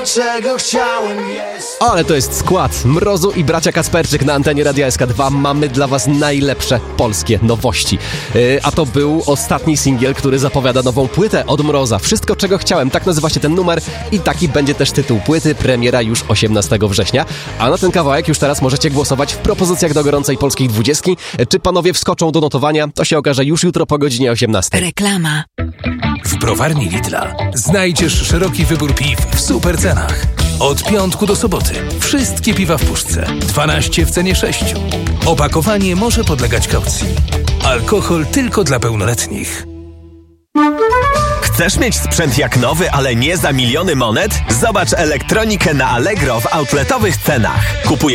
czego chciałem jest. Ale to jest skład Mrozu i bracia Kasperczyk na antenie Radia SK2. Mamy dla was najlepsze polskie nowości. A to był ostatni singiel, który zapowiada nową płytę od Mroza. Wszystko, czego chciałem. Tak nazywa się ten numer i taki będzie też tytuł płyty. Premiera już 18 września. A na ten kawałek już teraz możecie głosować w propozycjach do gorącej polskiej 20. Czy panowie wskoczą do notowania? To się okaże już jutro po godzinie 18. Reklama. W browarni Lidla znajdziesz szeroki wybór piw w super cenach. Od piątku do soboty wszystkie piwa w puszce, 12 w cenie 6. Opakowanie może podlegać kaucji. Alkohol tylko dla pełnoletnich. Chcesz mieć sprzęt jak nowy, ale nie za miliony monet? Zobacz elektronikę na Allegro w outletowych cenach. Kupuj